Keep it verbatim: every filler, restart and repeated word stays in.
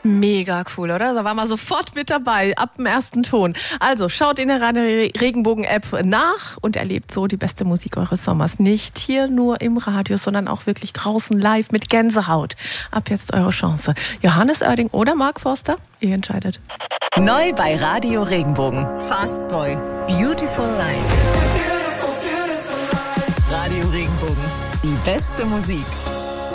Mega cool, oder? Da war man sofort mit dabei, ab dem ersten Ton. Also schaut in der Radio Regenbogen-App nach und erlebt so die beste Musik eures Sommers. Nicht hier nur im Radio, sondern auch wirklich draußen live mit Gänsehaut. Ab jetzt eure Chance. Johannes Oerding oder Mark Forster? Ihr entscheidet. Neu bei Radio Regenbogen. Fastboy. Beautiful Life. Radio Regenbogen. Die beste Musik.